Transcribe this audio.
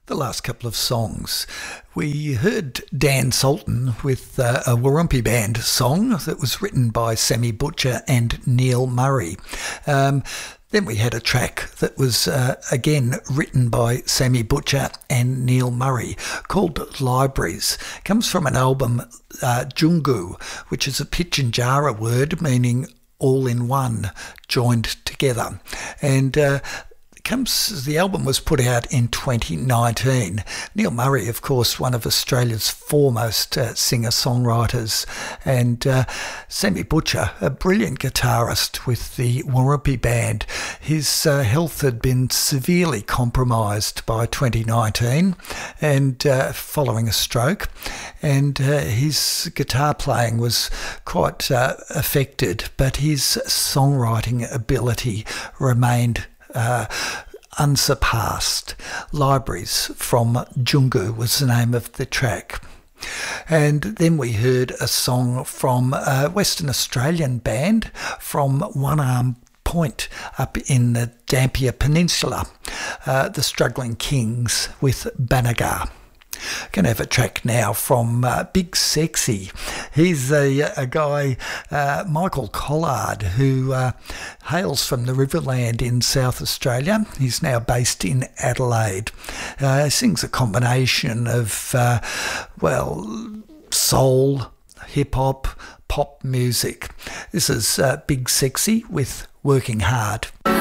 The last couple of songs, we heard Dan Sultan with a Warumpi Band song that was written by Sammy Butcher and Neil Murray. Then we had a track that was again written by Sammy Butcher and Neil Murray called Libraries. It comes from an album, Jungu, which is a Pitjantjatjara word meaning all in one, joined together. And the album was put out in 2019. Neil Murray, of course, one of Australia's foremost singer-songwriters, and Sammy Butcher, a brilliant guitarist with the Warumpi Band. His health had been severely compromised by 2019 and following a stroke, and his guitar playing was quite affected, but his songwriting ability remained unsurpassed. Libraries from Jungu was the name of the track. And then we heard a song from a Western Australian band from One Arm Point up in the Dampier Peninsula, the Struggling Kings with Banagher. Going to have a track now from Big Sexy. He's a guy, Michael Collard, who hails from the Riverland in South Australia. He's now based in Adelaide. He sings a combination of, soul, hip-hop, pop music. This is Big Sexy with Working Hard.